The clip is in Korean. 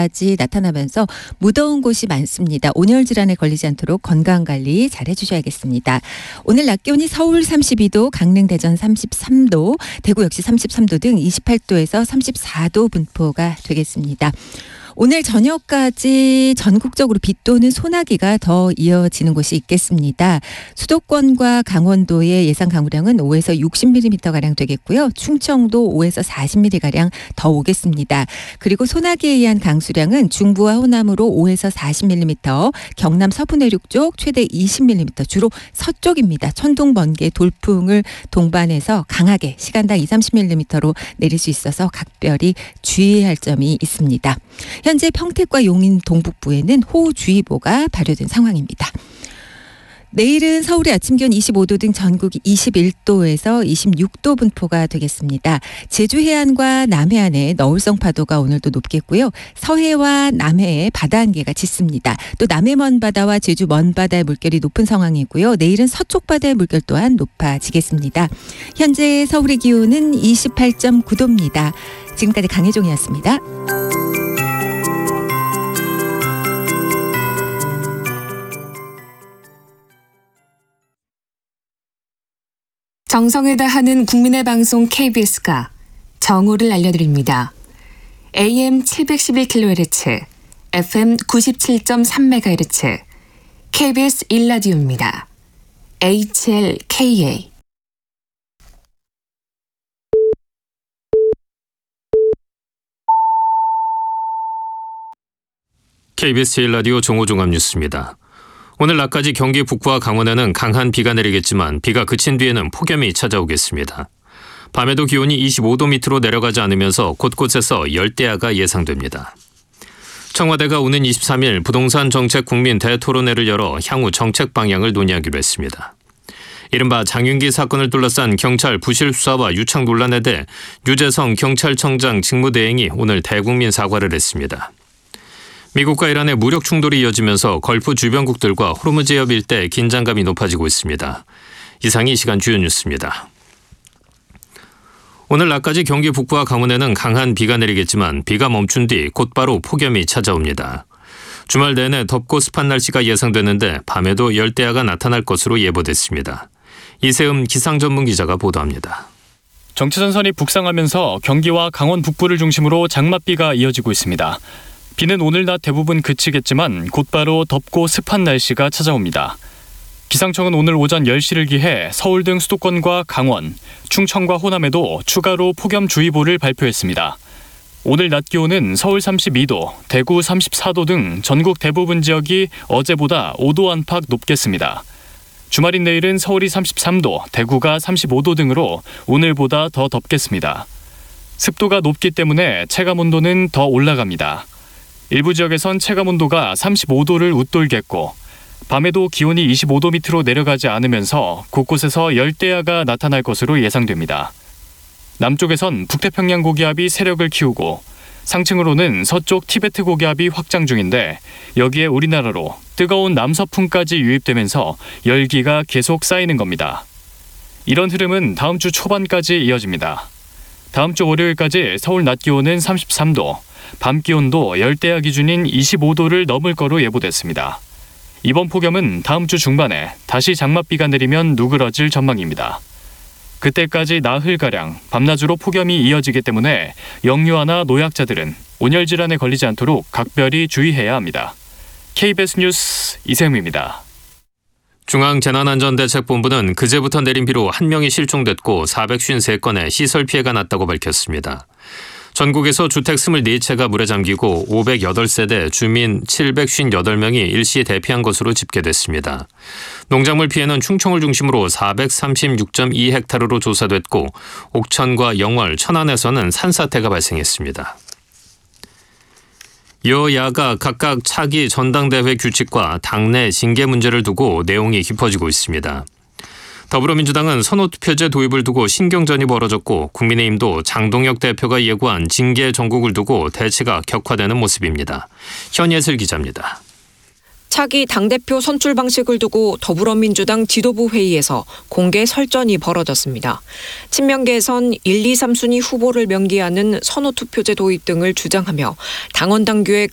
저녁까지 나타나면서 무더운 곳이 많습니다. 온열 질환에 걸리지 않도록 건강관리 잘 해주셔야겠습니다. 오늘 낮 기온이 서울 32도, 강릉, 대전 33도, 대구 역시 33도 등 28도에서 34도 분포가 되겠습니다. 오늘 저녁까지 전국적으로 비 또는 소나기가 더 이어지는 곳이 있겠습니다. 수도권과 강원도의 예상 강우량은 5에서 60mm가량 되겠고요. 충청도 5에서 40mm가량 더 오겠습니다. 그리고 소나기에 의한 강수량은 중부와 호남으로 5에서 40mm, 경남 서부 내륙 쪽 최대 20mm, 주로 서쪽입니다. 천둥, 번개, 돌풍을 동반해서 강하게 시간당 20-30mm로 내릴 수 있어서 각별히 주의해야 할 점이 있습니다. 현재 평택과 용인 동북부에는 호우주의보가 발효된 상황입니다. 내일은 서울의 아침 기온 25도 등 전국이 21도에서 26도 분포가 되겠습니다. 제주 해안과 남해안의 너울성 파도가 오늘도 높겠고요. 서해와 남해의 바다 안개가 짙습니다. 또 남해 먼바다와 제주 먼바다의 물결이 높은 상황이고요. 내일은 서쪽 바다의 물결 또한 높아지겠습니다. 현재 서울의 기온은 28.9도입니다. 지금까지 강혜종이었습니다. 정성을 다하는 국민의 방송 KBS가 정오를 알려드립니다. AM 711kHz, FM 97.3MHz, KBS 1라디오입니다. HLKA. KBS 1라디오 정오종합뉴스입니다. 오늘 낮까지 경기 북부와 강원에는 강한 비가 내리겠지만 비가 그친 뒤에는 폭염이 찾아오겠습니다. 밤에도 기온이 25도 밑으로 내려가지 않으면서 곳곳에서 열대야가 예상됩니다. 청와대가 오는 23일 부동산 정책 국민 대토론회를 열어 향후 정책 방향을 논의하기로 했습니다. 이른바 장윤기 사건을 둘러싼 경찰 부실 수사와 유착 논란에 대해 유재성 경찰청장 직무대행이 오늘 대국민 사과를 했습니다. 미국과 이란의 무력 충돌이 이어지면서 걸프 주변국들과 호르무즈 해협 일대 긴장감이 높아지고 있습니다. 이상이 이 시간 주요 뉴스입니다. 오늘 낮까지 경기 북부와 강원에는 강한 비가 내리겠지만 비가 멈춘 뒤 곧바로 폭염이 찾아옵니다. 주말 내내 덥고 습한 날씨가 예상되는데 밤에도 열대야가 나타날 것으로 예보됐습니다. 이세음 기상전문기자가 보도합니다. 정체전선이 북상하면서 경기와 강원 북부를 중심으로 장맛비가 이어지고 있습니다. 비는 오늘 낮 대부분 그치겠지만 곧바로 덥고 습한 날씨가 찾아옵니다. 기상청은 오늘 오전 10시를 기해 서울 등 수도권과 강원, 충청과 호남에도 추가로 폭염주의보를 발표했습니다. 오늘 낮 기온은 서울 32도, 대구 34도 등 전국 대부분 지역이 어제보다 5도 안팎 높겠습니다. 주말인 내일은 서울이 33도, 대구가 35도 등으로 오늘보다 더 덥겠습니다. 습도가 높기 때문에 체감온도는 더 올라갑니다. 일부 지역에선 체감온도가 35도를 웃돌겠고 밤에도 기온이 25도 밑으로 내려가지 않으면서 곳곳에서 열대야가 나타날 것으로 예상됩니다. 남쪽에선 북태평양 고기압이 세력을 키우고 상층으로는 서쪽 티베트 고기압이 확장 중인데 여기에 우리나라로 뜨거운 남서풍까지 유입되면서 열기가 계속 쌓이는 겁니다. 이런 흐름은 다음 주 초반까지 이어집니다. 다음 주 월요일까지 서울 낮 기온은 33도, 밤 기온도 열대야 기준인 25도를 넘을 거로 예보됐습니다. 이번 폭염은 다음 주 중반에 다시 장맛비가 내리면 누그러질 전망입니다. 그때까지 나흘가량 밤낮으로 폭염이 이어지기 때문에 영유아나 노약자들은 온열 질환에 걸리지 않도록 각별히 주의해야 합니다. KBS 뉴스 이세음입니다. 중앙재난안전대책본부는 그제부터 내린 비로 1명이 실종됐고 453건의 시설 피해가 났다고 밝혔습니다. 전국에서 주택 24채가 물에 잠기고 508세대 주민 758명이 일시에 대피한 것으로 집계됐습니다. 농작물 피해는 충청을 중심으로 436.2헥타르로 조사됐고 옥천과 영월, 천안에서는 산사태가 발생했습니다. 여야가 각각 차기 전당대회 규칙과 당내 징계 문제를 두고 내용이 깊어지고 있습니다. 더불어민주당은 선호투표제 도입을 두고 신경전이 벌어졌고 국민의힘도 장동혁 대표가 예고한 징계 정국을 두고 대치가 격화되는 모습입니다. 현예슬 기자입니다. 차기 당대표 선출 방식을 두고 더불어민주당 지도부 회의에서 공개 설전이 벌어졌습니다. 친명계에선 1, 2, 3순위 후보를 명기하는 선호투표제 도입 등을 주장하며 당원 당규에